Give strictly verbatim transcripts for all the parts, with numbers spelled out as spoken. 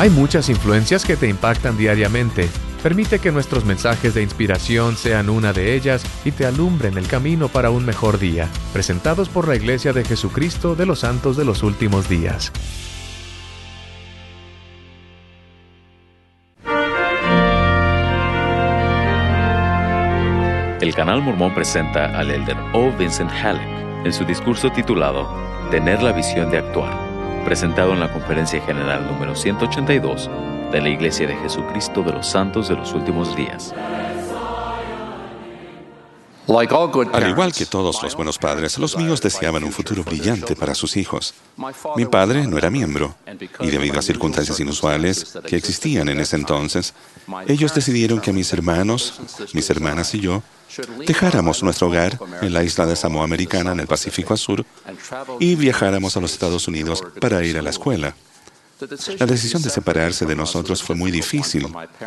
Hay muchas influencias que te impactan diariamente. Permite que nuestros mensajes de inspiración sean una de ellas y te alumbren el camino para un mejor día. Presentados por la Iglesia de Jesucristo de los Santos de los Últimos Días. El Canal Mormón presenta al elder O. Vincent Halleck en su discurso titulado Tener la visión de actuar, presentado en la Conferencia General número ciento ochenta y dos de la Iglesia de Jesucristo de los Santos de los Últimos Días. Al igual que todos los buenos padres, los míos deseaban un futuro brillante para sus hijos. Mi padre no era miembro, y debido a circunstancias inusuales que existían en ese entonces, ellos decidieron que mis hermanos, mis hermanas y yo dejáramos nuestro hogar en la isla de Samoa Americana, en el Pacífico Sur, y viajáramos a los Estados Unidos para ir a la escuela. La decisión de separarse de nosotros fue muy difícil,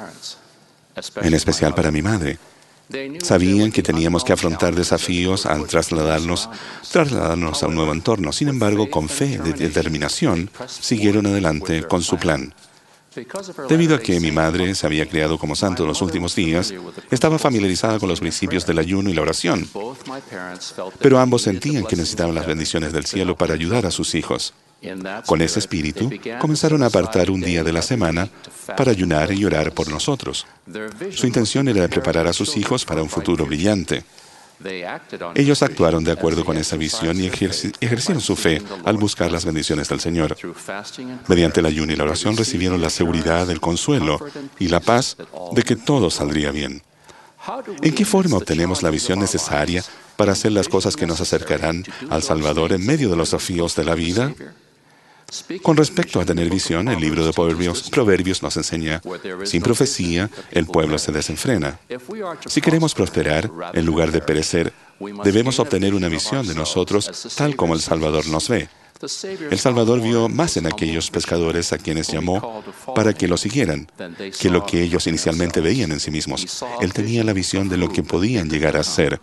en especial para mi madre. Sabían que teníamos que afrontar desafíos al trasladarnos, trasladarnos a un nuevo entorno. Sin embargo, con fe y determinación, siguieron adelante con su plan. Debido a que mi madre se había criado como santo en los últimos días, estaba familiarizada con los principios del ayuno y la oración. Pero ambos sentían que necesitaban las bendiciones del cielo para ayudar a sus hijos. Con ese espíritu, comenzaron a apartar un día de la semana para ayunar y orar por nosotros. Su intención era preparar a sus hijos para un futuro brillante. Ellos actuaron de acuerdo con esa visión y ejerci- ejercieron su fe al buscar las bendiciones del Señor. Mediante el ayuno y la oración recibieron la seguridad, el consuelo y la paz de que todo saldría bien. ¿En qué forma obtenemos la visión necesaria para hacer las cosas que nos acercarán al Salvador en medio de los desafíos de la vida? Con respecto a tener visión, el libro de Proverbios, Proverbios nos enseña, sin profecía, el pueblo se desenfrena. Si queremos prosperar, en lugar de perecer, debemos obtener una visión de nosotros tal como el Salvador nos ve. El Salvador vio más en aquellos pescadores a quienes llamó para que lo siguieran, que lo que ellos inicialmente veían en sí mismos. Él tenía la visión de lo que podían llegar a ser.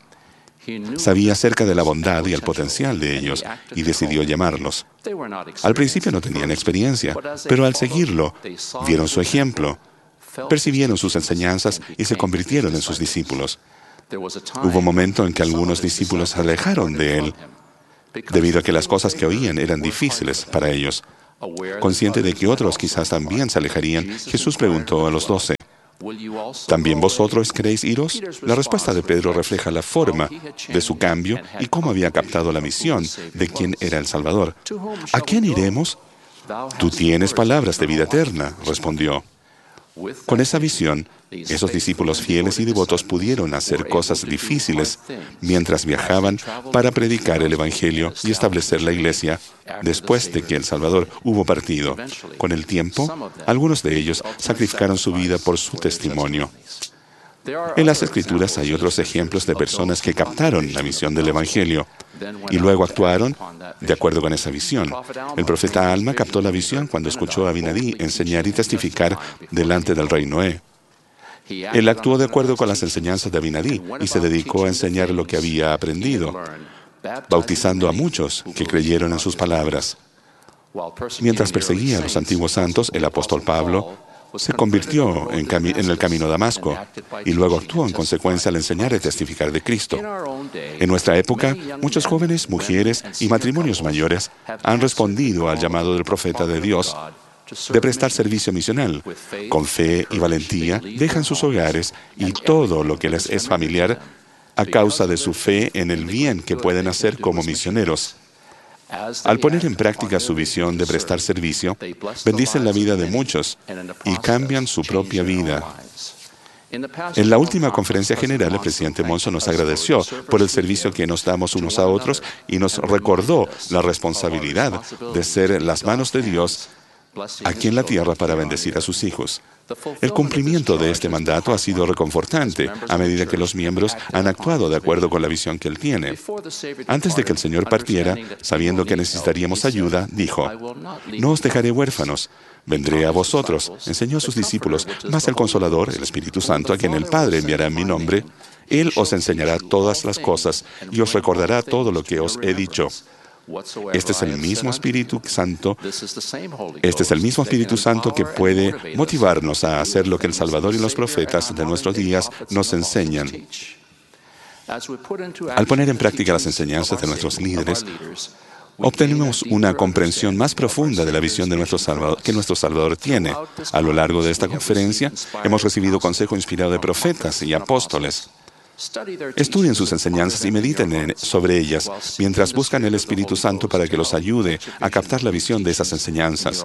Sabía acerca de la bondad y el potencial de ellos y decidió llamarlos. Al principio no tenían experiencia, pero al seguirlo, vieron su ejemplo, percibieron sus enseñanzas y se convirtieron en sus discípulos. Hubo un momento en que algunos discípulos se alejaron de él, debido a que las cosas que oían eran difíciles para ellos. Consciente de que otros quizás también se alejarían, Jesús preguntó a los doce, ¿también vosotros queréis iros? La respuesta de Pedro refleja la forma de su cambio y cómo había captado la misión de quién era el Salvador. ¿A quién iremos? Tú tienes palabras de vida eterna, respondió. Con esa visión, esos discípulos fieles y devotos pudieron hacer cosas difíciles mientras viajaban para predicar el Evangelio y establecer la iglesia después de que el Salvador hubo partido. Con el tiempo, algunos de ellos sacrificaron su vida por su testimonio. En las Escrituras hay otros ejemplos de personas que captaron la misión del Evangelio y luego actuaron de acuerdo con esa visión. El profeta Alma captó la visión cuando escuchó a Abinadí enseñar y testificar delante del rey Noé. Él actuó de acuerdo con las enseñanzas de Abinadí y se dedicó a enseñar lo que había aprendido, bautizando a muchos que creyeron en sus palabras. Mientras perseguía a los antiguos santos, el apóstol Pablo se convirtió en, cami- en el camino a Damasco y luego actuó en consecuencia al enseñar y testificar de Cristo. En nuestra época, muchos jóvenes, mujeres y matrimonios mayores han respondido al llamado del profeta de Dios de prestar servicio misional. Con fe y valentía, dejan sus hogares y todo lo que les es familiar a causa de su fe en el bien que pueden hacer como misioneros. Al poner en práctica su visión de prestar servicio, bendicen la vida de muchos y cambian su propia vida. En la última conferencia general, el presidente Monson nos agradeció por el servicio que nos damos unos a otros y nos recordó la responsabilidad de ser las manos de Dios aquí en la tierra para bendecir a sus hijos. El cumplimiento de este mandato ha sido reconfortante a medida que los miembros han actuado de acuerdo con la visión que Él tiene. Antes de que el Señor partiera, sabiendo que necesitaríamos ayuda, dijo, «No os dejaré huérfanos, vendré a vosotros», enseñó a sus discípulos, «mas el Consolador, el Espíritu Santo, a quien el Padre enviará en mi nombre, Él os enseñará todas las cosas y os recordará todo lo que os he dicho». Este es el mismo Espíritu Santo, este es el mismo Espíritu Santo que puede motivarnos a hacer lo que el Salvador y los profetas de nuestros días nos enseñan. Al poner en práctica las enseñanzas de nuestros líderes, obtenemos una comprensión más profunda de la visión de nuestro Salvador, que nuestro Salvador tiene. A lo largo de esta conferencia, hemos recibido consejo inspirado de profetas y apóstoles. Estudien sus enseñanzas y mediten en, sobre ellas mientras buscan el Espíritu Santo para que los ayude a captar la visión de esas enseñanzas.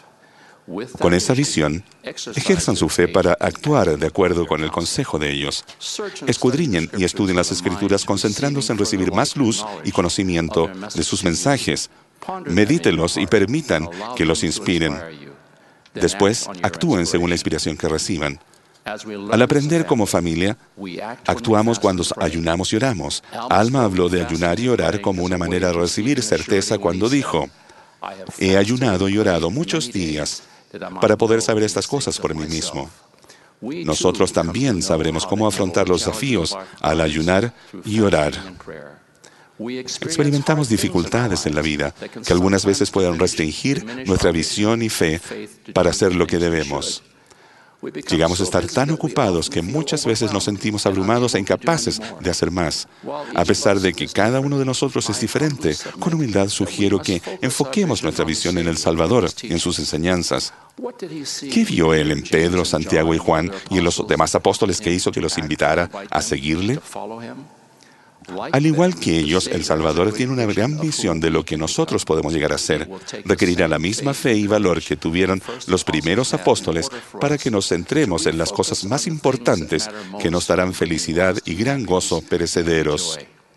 Con esa visión, ejerzan su fe para actuar de acuerdo con el consejo de ellos. Escudriñen y estudien las Escrituras concentrándose en recibir más luz y conocimiento de sus mensajes. Medítenlos y permitan que los inspiren. Después, actúen según la inspiración que reciban. Al aprender como familia, actuamos cuando ayunamos y oramos. Alma habló de ayunar y orar como una manera de recibir certeza cuando dijo: he ayunado y orado muchos días para poder saber estas cosas por mí mismo. Nosotros también sabremos cómo afrontar los desafíos al ayunar y orar. Experimentamos dificultades en la vida que algunas veces pueden restringir nuestra visión y fe para hacer lo que debemos. Llegamos a estar tan ocupados que muchas veces nos sentimos abrumados e incapaces de hacer más. A pesar de que cada uno de nosotros es diferente, con humildad sugiero que enfoquemos nuestra visión en el Salvador y en sus enseñanzas. ¿Qué vio Él en Pedro, Santiago y Juan y en los demás apóstoles que hizo que los invitara a seguirle? Al igual que ellos, el Salvador tiene una gran visión de lo que nosotros podemos llegar a ser. Requerirá la misma fe y valor que tuvieron los primeros apóstoles para que nos centremos en las cosas más importantes que nos darán felicidad y gran gozo perecederos.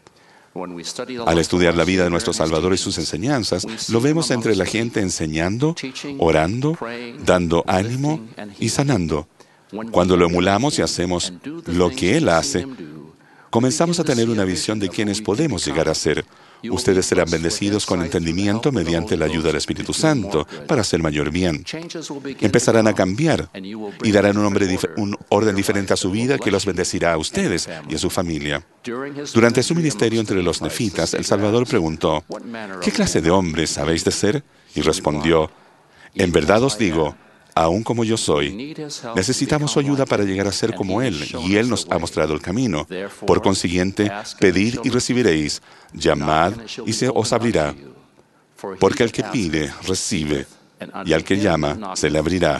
Al estudiar la vida de nuestro Salvador y sus enseñanzas, lo vemos entre la gente enseñando, orando, dando ánimo y sanando. Cuando lo emulamos y hacemos lo que Él hace, comenzamos a tener una visión de quiénes podemos llegar a ser. Ustedes serán bendecidos con entendimiento mediante la ayuda del Espíritu Santo para hacer mayor bien. Empezarán a cambiar y darán un, hombre dif- un orden diferente a su vida que los bendecirá a ustedes y a su familia. Durante su ministerio entre los nefitas, el Salvador preguntó: ¿qué clase de hombres habéis de ser? Y respondió: en verdad os digo, aún como yo soy, necesitamos su ayuda para llegar a ser como Él, y Él nos ha mostrado el camino. Por consiguiente, pedid y recibiréis, llamad y se os abrirá. Porque al que pide, recibe, y al que llama, se le abrirá.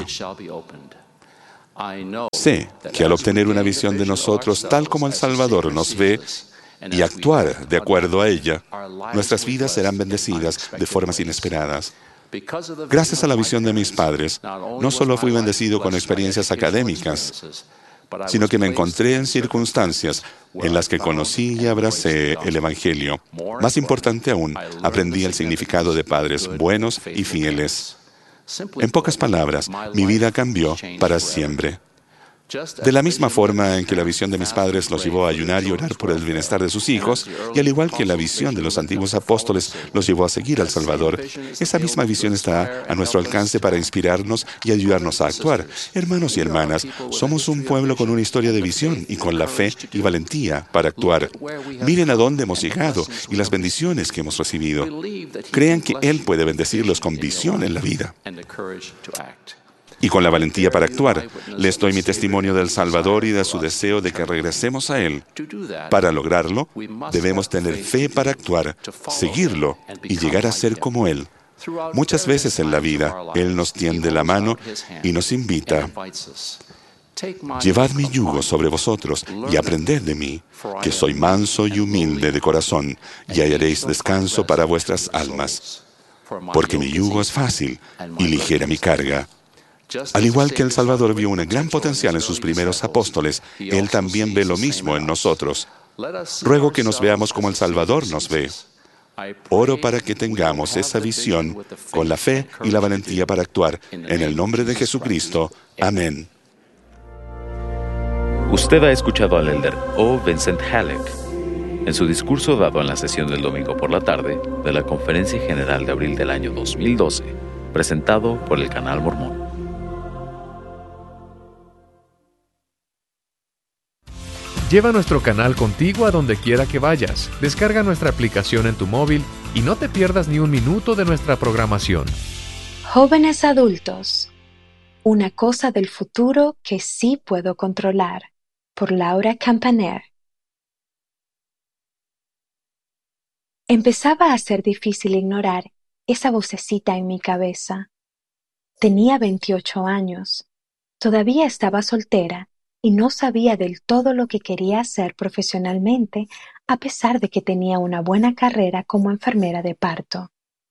Sé que al obtener una visión de nosotros tal como el Salvador nos ve, y actuar de acuerdo a ella, nuestras vidas serán bendecidas de formas inesperadas. Gracias a la visión de mis padres, no solo fui bendecido con experiencias académicas, sino que me encontré en circunstancias en las que conocí y abracé el Evangelio. Más importante aún, aprendí el significado de padres buenos y fieles. En pocas palabras, mi vida cambió para siempre. De la misma forma en que la visión de mis padres los llevó a ayunar y orar por el bienestar de sus hijos, y al igual que la visión de los antiguos apóstoles los llevó a seguir al Salvador, esa misma visión está a nuestro alcance para inspirarnos y ayudarnos a actuar. Hermanos y hermanas, somos un pueblo con una historia de visión y con la fe y valentía para actuar. Miren a dónde hemos llegado y las bendiciones que hemos recibido. Crean que Él puede bendecirlos con visión en la vida y con la valentía para actuar. Les doy mi testimonio del Salvador y de su deseo de que regresemos a Él. Para lograrlo, debemos tener fe para actuar, seguirlo y llegar a ser como Él. Muchas veces en la vida, Él nos tiende la mano y nos invita: llevad mi yugo sobre vosotros y aprended de mí, que soy manso y humilde de corazón, y hallaréis descanso para vuestras almas. Porque mi yugo es fácil y ligera mi carga. Al igual que el Salvador vio un gran potencial en sus primeros apóstoles, Él también ve lo mismo en nosotros. Ruego que nos veamos como el Salvador nos ve. Oro para que tengamos esa visión con la fe y la valentía para actuar. En el nombre de Jesucristo. Amén. Usted ha escuchado al elder O. Vincent Halleck en su discurso dado en la sesión del domingo por la tarde de la Conferencia General de abril del año dos mil doce, presentado por el Canal Mormón. Lleva nuestro canal contigo a donde quiera que vayas. Descarga nuestra aplicación en tu móvil y no te pierdas ni un minuto de nuestra programación. Jóvenes adultos, una cosa del futuro que sí puedo controlar, por Laura Campaner. Empezaba a ser difícil ignorar esa vocecita en mi cabeza. Tenía veintiocho años, todavía estaba soltera y no sabía del todo lo que quería hacer profesionalmente, a pesar de que tenía una buena carrera como enfermera de parto.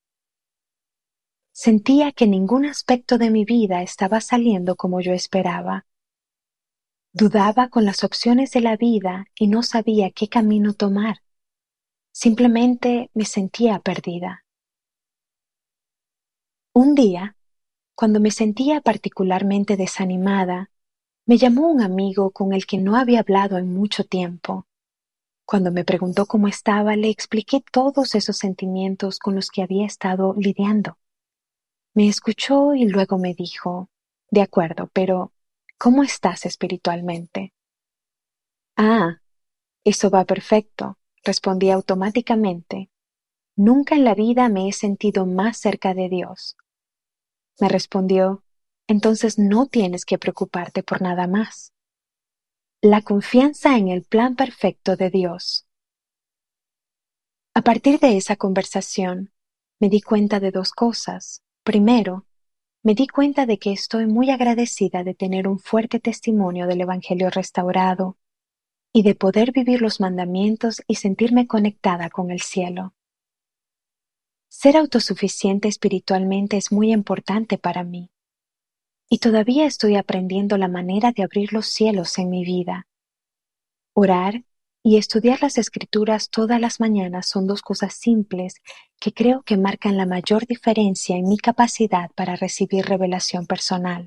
Sentía que ningún aspecto de mi vida estaba saliendo como yo esperaba. Dudaba con las opciones de la vida y no sabía qué camino tomar. Simplemente me sentía perdida. Un día, cuando me sentía particularmente desanimada, me llamó un amigo con el que no había hablado en mucho tiempo. Cuando me preguntó cómo estaba, le expliqué todos esos sentimientos con los que había estado lidiando. Me escuchó y luego me dijo, de acuerdo, pero ¿cómo estás espiritualmente? Ah, eso va perfecto, respondí automáticamente. Nunca en la vida me he sentido más cerca de Dios. Me respondió, entonces no tienes que preocuparte por nada más. La confianza en el plan perfecto de Dios. A partir de esa conversación, me di cuenta de dos cosas. Primero, me di cuenta de que estoy muy agradecida de tener un fuerte testimonio del Evangelio restaurado y de poder vivir los mandamientos y sentirme conectada con el cielo. Ser autosuficiente espiritualmente es muy importante para mí, y todavía estoy aprendiendo la manera de abrir los cielos en mi vida. Orar y estudiar las Escrituras todas las mañanas son dos cosas simples que creo que marcan la mayor diferencia en mi capacidad para recibir revelación personal.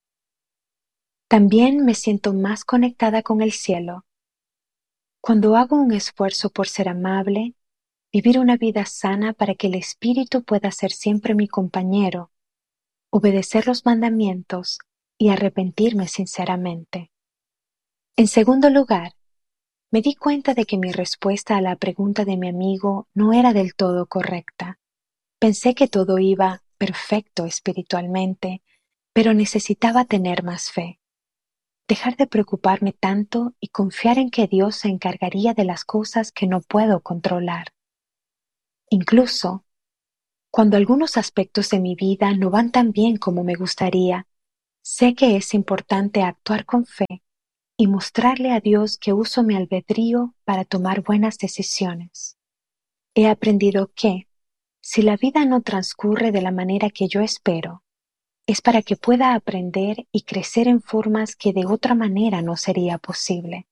También me siento más conectada con el cielo. Cuando hago un esfuerzo por ser amable, vivir una vida sana para que el Espíritu pueda ser siempre mi compañero, obedecer los mandamientos y arrepentirme sinceramente. En segundo lugar, me di cuenta de que mi respuesta a la pregunta de mi amigo no era del todo correcta. Pensé que todo iba perfecto espiritualmente, pero necesitaba tener más fe. Dejar de preocuparme tanto y confiar en que Dios se encargaría de las cosas que no puedo controlar. Incluso, cuando algunos aspectos de mi vida no van tan bien como me gustaría, sé que es importante actuar con fe y mostrarle a Dios que uso mi albedrío para tomar buenas decisiones. He aprendido que, si la vida no transcurre de la manera que yo espero, es para que pueda aprender y crecer en formas que de otra manera no sería posible.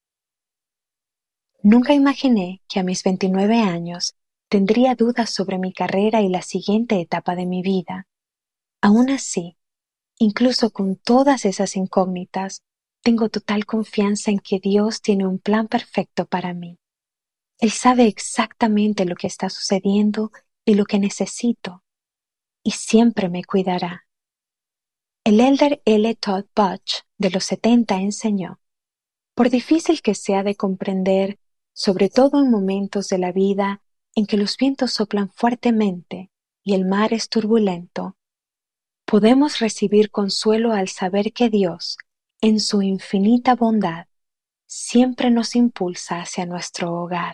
Nunca imaginé que a mis veintinueve años tendría dudas sobre mi carrera y la siguiente etapa de mi vida. Aún así, incluso con todas esas incógnitas, tengo total confianza en que Dios tiene un plan perfecto para mí. Él sabe exactamente lo que está sucediendo y lo que necesito, y siempre me cuidará. El elder L. Todd Butch de los setenta enseñó, por difícil que sea de comprender, sobre todo en momentos de la vida en que los vientos soplan fuertemente y el mar es turbulento, podemos recibir consuelo al saber que Dios, en su infinita bondad, siempre nos impulsa hacia nuestro hogar.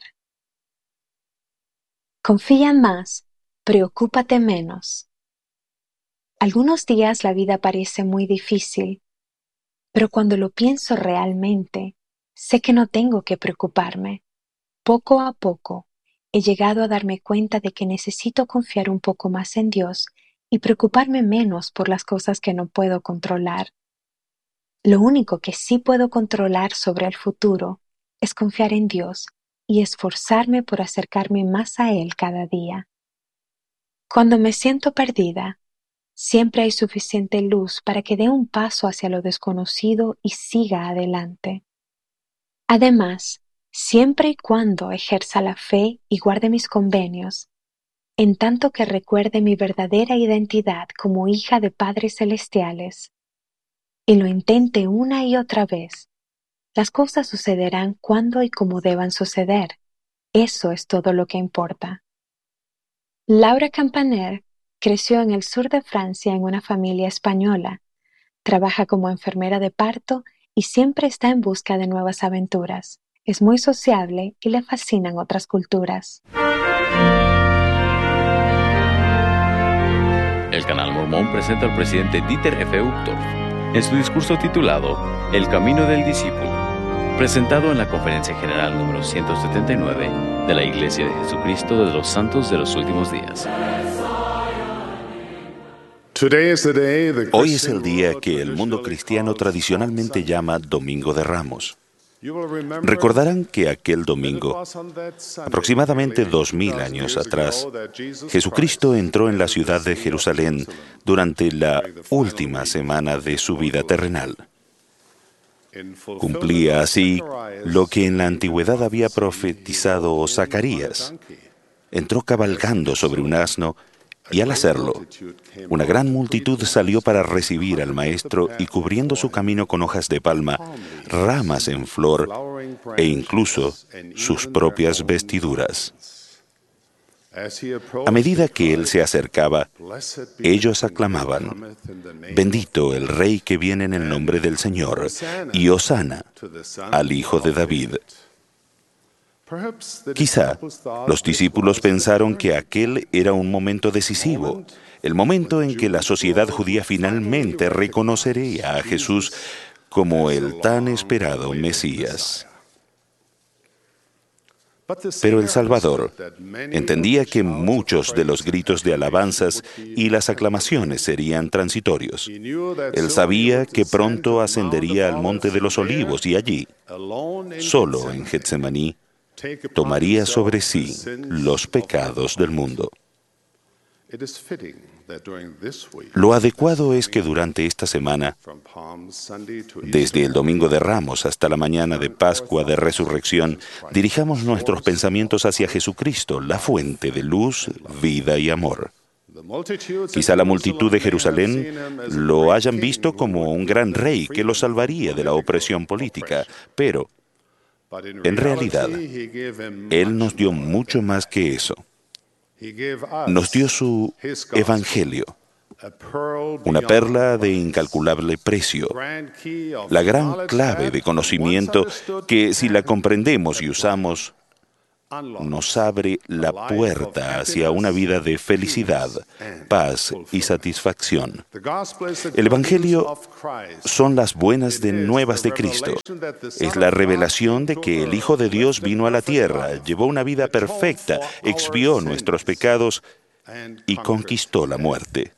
Confía más, preocúpate menos. Algunos días la vida parece muy difícil, pero cuando lo pienso realmente, sé que no tengo que preocuparme. Poco a poco, he llegado a darme cuenta de que necesito confiar un poco más en Dios y preocuparme menos por las cosas que no puedo controlar. Lo único que sí puedo controlar sobre el futuro es confiar en Dios y esforzarme por acercarme más a Él cada día. Cuando me siento perdida, siempre hay suficiente luz para que dé un paso hacia lo desconocido y siga adelante. Además, siempre y cuando ejerza la fe y guarde mis convenios, en tanto que recuerde mi verdadera identidad como hija de padres celestiales, y lo intente una y otra vez, las cosas sucederán cuando y como deban suceder. Eso es todo lo que importa. Laura Campaner creció en el sur de Francia en una familia española. Trabaja como enfermera de parto y siempre está en busca de nuevas aventuras. Es muy sociable y le fascinan otras culturas. El Canal Mormón presenta al presidente Dieter F. Uchtdorf en su discurso titulado El Camino del Discípulo, presentado en la Conferencia General número ciento setenta y nueve de la Iglesia de Jesucristo de los Santos de los Últimos Días. Hoy es el día que el mundo cristiano tradicionalmente llama Domingo de Ramos. Recordarán que aquel domingo, aproximadamente dos mil años atrás, Jesucristo entró en la ciudad de Jerusalén durante la última semana de su vida terrenal. Cumplía así lo que en la antigüedad había profetizado Zacarías. Entró cabalgando sobre un asno y al hacerlo, una gran multitud salió para recibir al Maestro y cubriendo su camino con hojas de palma, ramas en flor e incluso sus propias vestiduras. A medida que él se acercaba, ellos aclamaban: «Bendito el Rey que viene en el nombre del Señor, y Hosana al Hijo de David». Quizá los discípulos pensaron que aquel era un momento decisivo, el momento en que la sociedad judía finalmente reconocería a Jesús como el tan esperado Mesías. Pero el Salvador entendía que muchos de los gritos de alabanzas y las aclamaciones serían transitorios. Él sabía que pronto ascendería al Monte de los Olivos y allí, solo en Getsemaní, tomaría sobre sí los pecados del mundo. Lo adecuado es que durante esta semana, desde el Domingo de Ramos hasta la mañana de Pascua de Resurrección, dirijamos nuestros pensamientos hacia Jesucristo, la fuente de luz, vida y amor. Quizá la multitud de Jerusalén lo hayan visto como un gran rey que los salvaría de la opresión política, pero en realidad, Él nos dio mucho más que eso. Nos dio su Evangelio, una perla de incalculable precio, la gran clave de conocimiento que, si la comprendemos y usamos, nos abre la puerta hacia una vida de felicidad, paz y satisfacción. El Evangelio son las buenas de nuevas de Cristo. Es la revelación de que el Hijo de Dios vino a la tierra, llevó una vida perfecta, expió nuestros pecados y conquistó la muerte.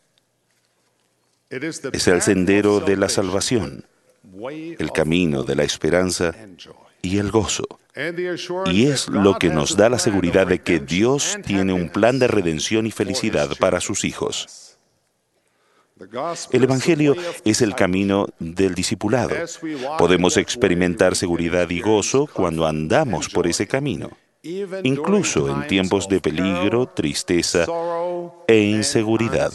Es el sendero de la salvación, el camino de la esperanza y el gozo. Y es lo que nos da la seguridad de que Dios tiene un plan de redención y felicidad para sus hijos. El Evangelio es el camino del discipulado. Podemos experimentar seguridad y gozo cuando andamos por ese camino, incluso en tiempos de peligro, tristeza e inseguridad.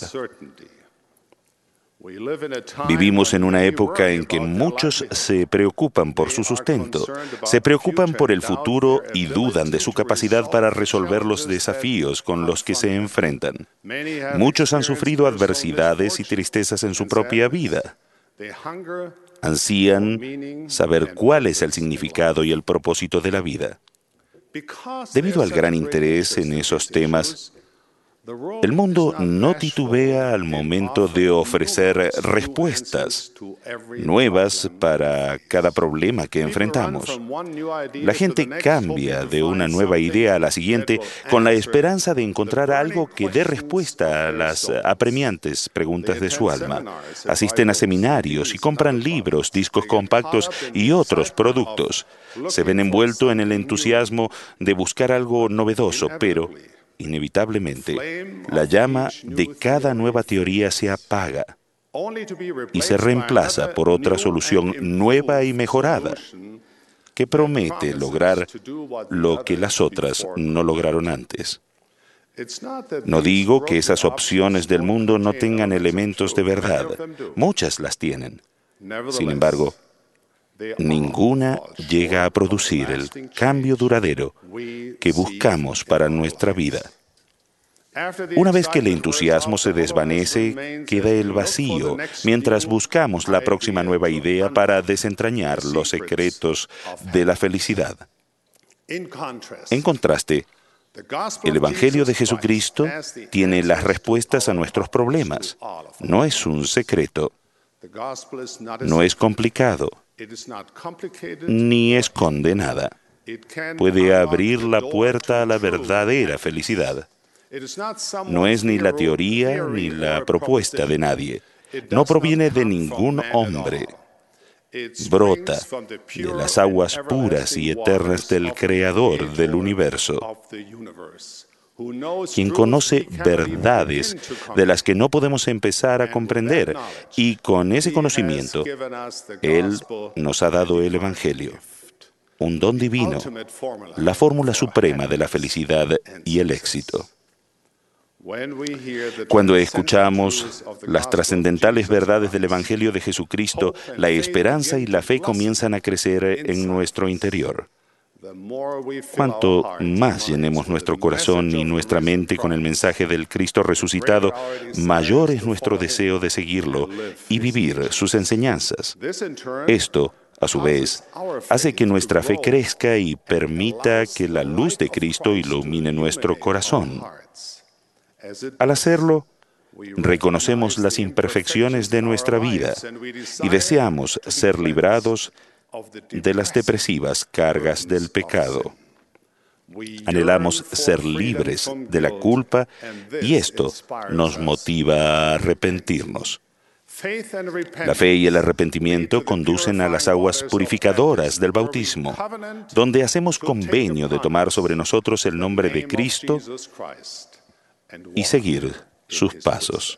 Vivimos en una época en que muchos se preocupan por su sustento, se preocupan por el futuro y dudan de su capacidad para resolver los desafíos con los que se enfrentan. Muchos han sufrido adversidades y tristezas en su propia vida. Ansían saber cuál es el significado y el propósito de la vida. Debido al gran interés en esos temas, el mundo no titubea al momento de ofrecer respuestas nuevas para cada problema que enfrentamos. La gente cambia de una nueva idea a la siguiente con la esperanza de encontrar algo que dé respuesta a las apremiantes preguntas de su alma. Asisten a seminarios y compran libros, discos compactos y otros productos. Se ven envueltos en el entusiasmo de buscar algo novedoso, pero inevitablemente, la llama de cada nueva teoría se apaga y se reemplaza por otra solución nueva y mejorada que promete lograr lo que las otras no lograron antes. No digo que esas opciones del mundo no tengan elementos de verdad. Muchas las tienen. Sin embargo, ninguna llega a producir el cambio duradero que buscamos para nuestra vida. Una vez que el entusiasmo se desvanece, queda el vacío, mientras buscamos la próxima nueva idea para desentrañar los secretos de la felicidad. En contraste, el Evangelio de Jesucristo tiene las respuestas a nuestros problemas. No es un secreto, no es complicado, ni esconde nada. Puede abrir la puerta a la verdadera felicidad. No es ni la teoría ni la propuesta de nadie. No proviene de ningún hombre. Brota de las aguas puras y eternas del Creador del universo, quien conoce verdades de las que no podemos empezar a comprender, y con ese conocimiento, Él nos ha dado el Evangelio, un don divino, la fórmula suprema de la felicidad y el éxito. Cuando escuchamos las trascendentales verdades del Evangelio de Jesucristo, la esperanza y la fe comienzan a crecer en nuestro interior. Cuanto más llenemos nuestro corazón y nuestra mente con el mensaje del Cristo resucitado, mayor es nuestro deseo de seguirlo y vivir sus enseñanzas. Esto, a su vez, hace que nuestra fe crezca y permita que la luz de Cristo ilumine nuestro corazón. Al hacerlo, reconocemos las imperfecciones de nuestra vida y deseamos ser librados de las depresivas cargas del pecado. Anhelamos ser libres de la culpa y esto nos motiva a arrepentirnos. La fe y el arrepentimiento conducen a las aguas purificadoras del bautismo, donde hacemos convenio de tomar sobre nosotros el nombre de Cristo y seguir sus pasos.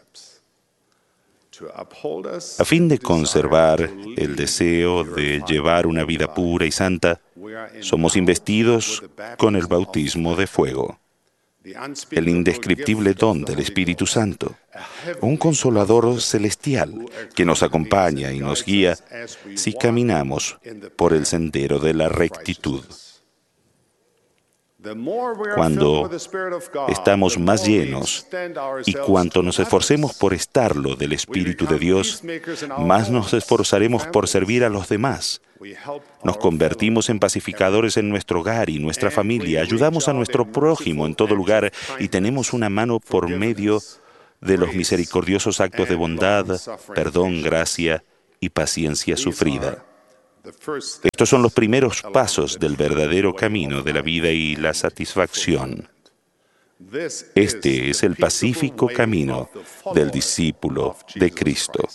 A fin de conservar el deseo de llevar una vida pura y santa, somos investidos con el bautismo de fuego, el indescriptible don del Espíritu Santo, un consolador celestial que nos acompaña y nos guía si caminamos por el sendero de la rectitud. Cuando estamos más llenos y cuanto nos esforcemos por estarlo del Espíritu de Dios, más nos esforzaremos por servir a los demás. Nos convertimos en pacificadores en nuestro hogar y nuestra familia, ayudamos a nuestro prójimo en todo lugar y tenemos una mano por medio de los misericordiosos actos de bondad, perdón, gracia y paciencia sufrida. Estos son los primeros pasos del verdadero camino de la vida y la satisfacción. Este es el pacífico camino del discípulo de Cristo.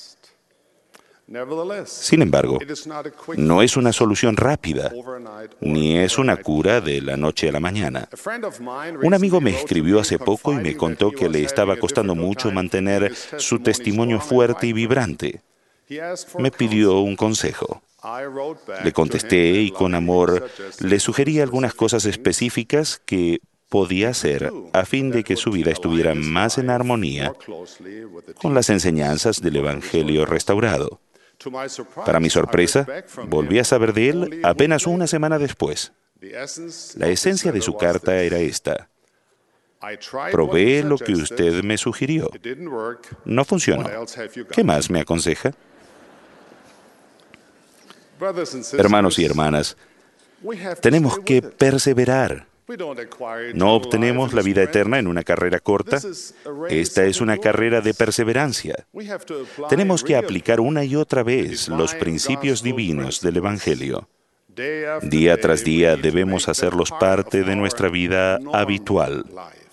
Sin embargo, no es una solución rápida, ni es una cura de la noche a la mañana. Un amigo me escribió hace poco y me contó que le estaba costando mucho mantener su testimonio fuerte y vibrante. Me pidió un consejo. Le contesté y con amor le sugerí algunas cosas específicas que podía hacer a fin de que su vida estuviera más en armonía con las enseñanzas del Evangelio restaurado. Para mi sorpresa, volví a saber de él apenas una semana después. La esencia de su carta era esta: probé lo que usted me sugirió. No funcionó. ¿Qué más me aconseja? Hermanos y hermanas, tenemos que perseverar. No obtenemos la vida eterna en una carrera corta. Esta es una carrera de perseverancia. Tenemos que aplicar una y otra vez los principios divinos del Evangelio. Día tras día debemos hacerlos parte de nuestra vida habitual.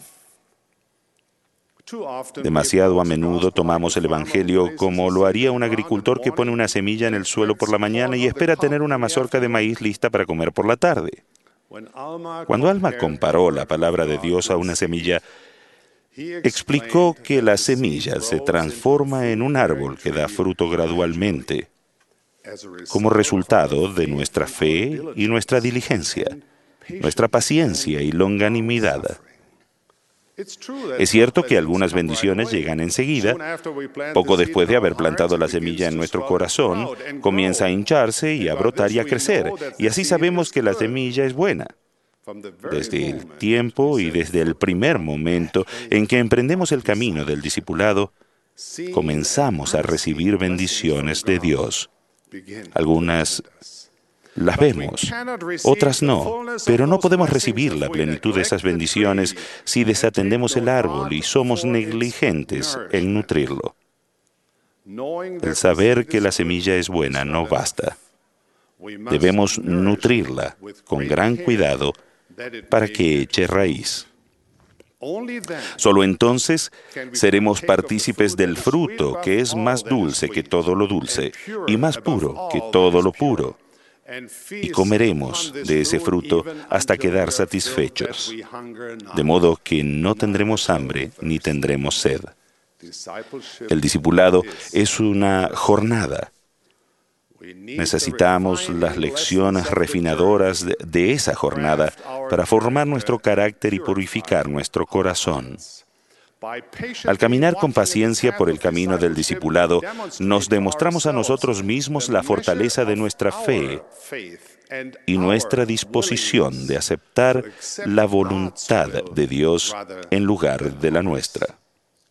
Demasiado a menudo tomamos el Evangelio como lo haría un agricultor que pone una semilla en el suelo por la mañana y espera tener una mazorca de maíz lista para comer por la tarde. Cuando Alma comparó la palabra de Dios a una semilla, explicó que la semilla se transforma en un árbol que da fruto gradualmente, como resultado de nuestra fe y nuestra diligencia, nuestra paciencia y longanimidad. Es cierto que algunas bendiciones llegan enseguida. Poco después de haber plantado la semilla en nuestro corazón, comienza a hincharse y a brotar y a crecer, y así sabemos que la semilla es buena. Desde el tiempo y desde el primer momento en que emprendemos el camino del discipulado, comenzamos a recibir bendiciones de Dios. Algunas las vemos, otras no, pero no podemos recibir la plenitud de esas bendiciones si desatendemos el árbol y somos negligentes en nutrirlo. El saber que la semilla es buena no basta. Debemos nutrirla con gran cuidado para que eche raíz. Solo entonces seremos partícipes del fruto que es más dulce que todo lo dulce y más puro que todo lo puro. Y comeremos de ese fruto hasta quedar satisfechos, de modo que no tendremos hambre ni tendremos sed. El discipulado es una jornada. Necesitamos las lecciones refinadoras de, de esa jornada para formar nuestro carácter y purificar nuestro corazón. Al caminar con paciencia por el camino del discipulado, nos demostramos a nosotros mismos la fortaleza de nuestra fe y nuestra disposición de aceptar la voluntad de Dios en lugar de la nuestra.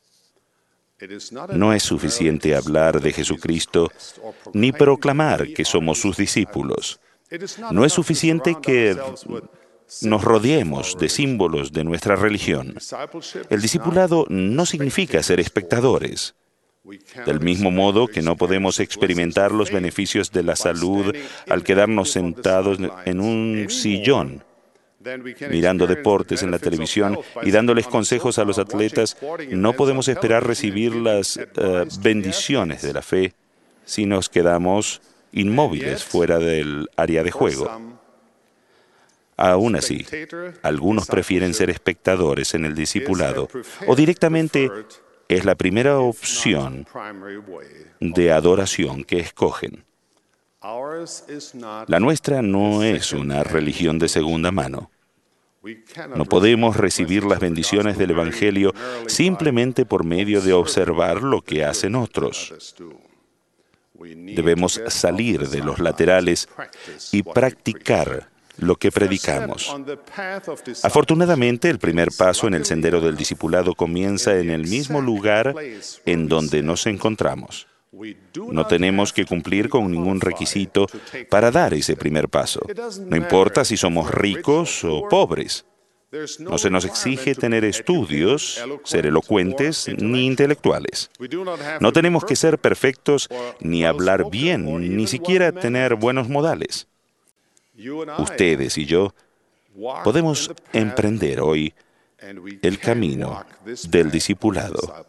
No es suficiente hablar de Jesucristo ni proclamar que somos sus discípulos. No es suficiente que nos rodeemos de símbolos de nuestra religión. El discipulado no significa ser espectadores. Del mismo modo que no podemos experimentar los beneficios de la salud al quedarnos sentados en un sillón, mirando deportes en la televisión y dándoles consejos a los atletas, no podemos esperar recibir las uh, bendiciones de la fe si nos quedamos inmóviles fuera del área de juego. Aún así, algunos prefieren ser espectadores en el discipulado, o directamente es la primera opción de adoración que escogen. La nuestra no es una religión de segunda mano. No podemos recibir las bendiciones del Evangelio simplemente por medio de observar lo que hacen otros. Debemos salir de los laterales y practicar lo que predicamos. Afortunadamente, el primer paso en el sendero del discipulado comienza en el mismo lugar en donde nos encontramos. No tenemos que cumplir con ningún requisito para dar ese primer paso. No importa si somos ricos o pobres. No se nos exige tener estudios, ser elocuentes ni intelectuales. No tenemos que ser perfectos ni hablar bien, ni siquiera tener buenos modales. Ustedes y yo podemos emprender hoy el camino del discipulado.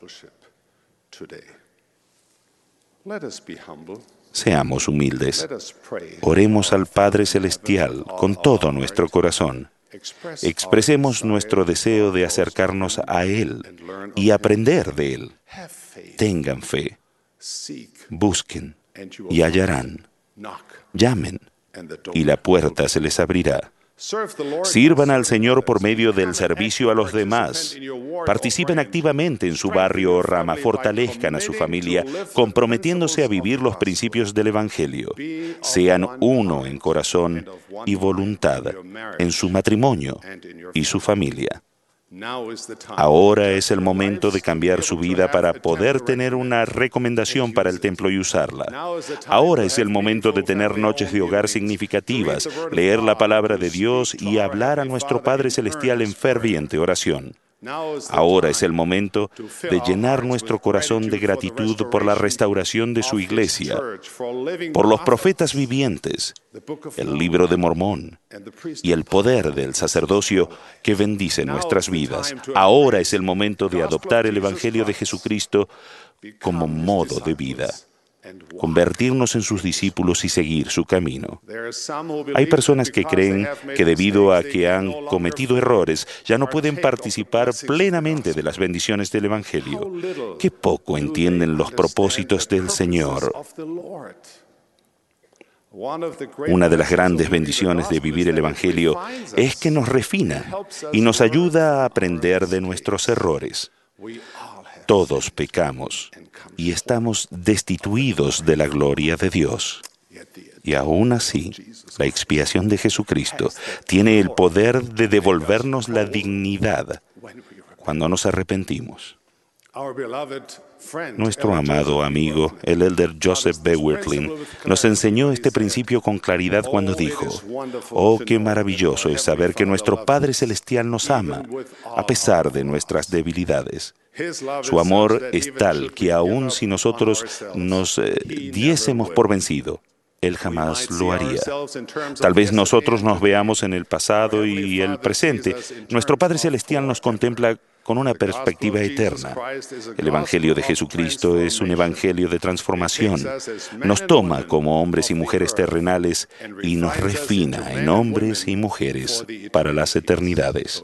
Seamos humildes. Oremos al Padre Celestial con todo nuestro corazón. Expresemos nuestro deseo de acercarnos a Él y aprender de Él. Tengan fe. Busquen y hallarán. Llamen y la puerta se les abrirá. Sirvan al Señor por medio del servicio a los demás. Participen activamente en su barrio o rama, fortalezcan a su familia, comprometiéndose a vivir los principios del Evangelio. Sean uno en corazón y voluntad en su matrimonio y su familia. Ahora es el momento de cambiar su vida para poder tener una recomendación para el templo y usarla. Ahora es el momento de tener noches de hogar significativas, leer la palabra de Dios y hablar a nuestro Padre Celestial en ferviente oración. Ahora es el momento de llenar nuestro corazón de gratitud por la restauración de su iglesia, por los profetas vivientes, el libro de Mormón y el poder del sacerdocio que bendice nuestras vidas. Ahora es el momento de adoptar el Evangelio de Jesucristo como modo de vida, convertirnos en sus discípulos y seguir su camino. Hay personas que creen que debido a que han cometido errores, ya no pueden participar plenamente de las bendiciones del Evangelio. Qué poco entienden los propósitos del Señor. Una de las grandes bendiciones de vivir el Evangelio es que nos refina y nos ayuda a aprender de nuestros errores. Todos pecamos y estamos destituidos de la gloria de Dios. Y aún así, la expiación de Jesucristo tiene el poder de devolvernos la dignidad cuando nos arrepentimos. Nuestro amado amigo, el elder Joseph B. Wirthlin, nos enseñó este principio con claridad cuando dijo: «Oh, qué maravilloso es saber que nuestro Padre Celestial nos ama, a pesar de nuestras debilidades. Su amor es tal que aun si nosotros nos eh, diésemos por vencido, Él jamás lo haría». Tal vez nosotros nos veamos en el pasado y el presente. Nuestro Padre Celestial nos contempla con una perspectiva eterna. El Evangelio de Jesucristo es un evangelio de transformación. Nos toma como hombres y mujeres terrenales y nos refina en hombres y mujeres para las eternidades.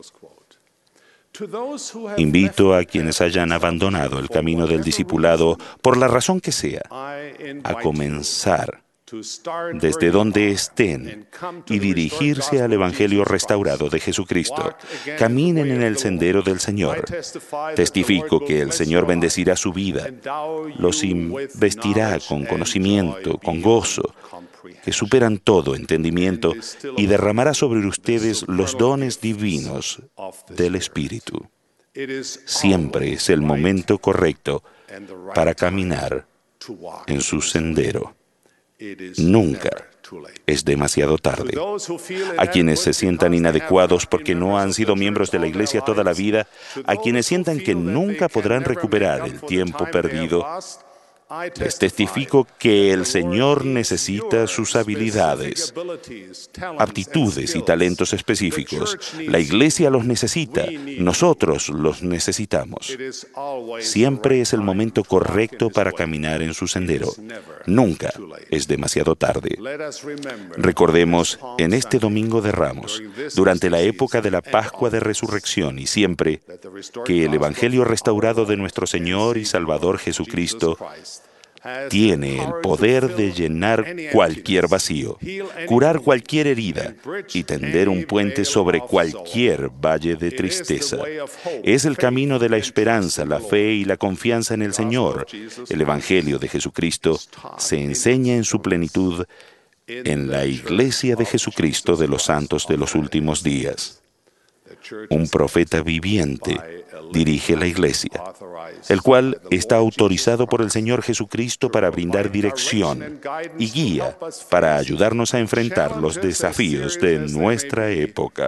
Invito a quienes hayan abandonado el camino del discipulado, por la razón que sea, a comenzar desde donde estén y dirigirse al Evangelio restaurado de Jesucristo. Caminen en el sendero del Señor. Testifico que el Señor bendecirá su vida, los investirá con conocimiento, con gozo, que superan todo entendimiento, y derramará sobre ustedes los dones divinos del Espíritu. Siempre es el momento correcto para caminar en su sendero. Nunca es demasiado tarde. A quienes se sientan inadecuados porque no han sido miembros de la iglesia toda la vida, a quienes sientan que nunca podrán recuperar el tiempo perdido, les testifico que el Señor necesita sus habilidades, aptitudes y talentos específicos. La iglesia los necesita, nosotros los necesitamos. Siempre es el momento correcto para caminar en su sendero. Nunca es demasiado tarde. Recordemos en este Domingo de Ramos, durante la época de la Pascua de Resurrección y siempre, que el Evangelio restaurado de nuestro Señor y Salvador Jesucristo tiene el poder de llenar cualquier vacío, curar cualquier herida y tender un puente sobre cualquier valle de tristeza. Es el camino de la esperanza, la fe y la confianza en el Señor. El Evangelio de Jesucristo se enseña en su plenitud en la Iglesia de Jesucristo de los Santos de los Últimos Días. Un profeta viviente dirige la iglesia, el cual está autorizado por el Señor Jesucristo para brindar dirección y guía para ayudarnos a enfrentar los desafíos de nuestra época.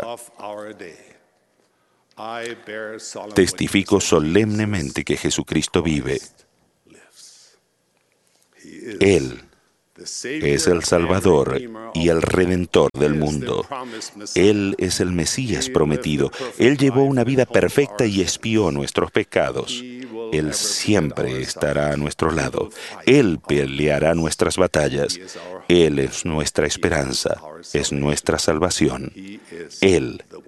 Testifico solemnemente que Jesucristo vive. Él es el Salvador y el Redentor del mundo. Él es el Mesías prometido. Él llevó una vida perfecta y expió nuestros pecados. Él siempre estará a nuestro lado. Él peleará nuestras batallas. Él es nuestra esperanza, es nuestra salvación. Él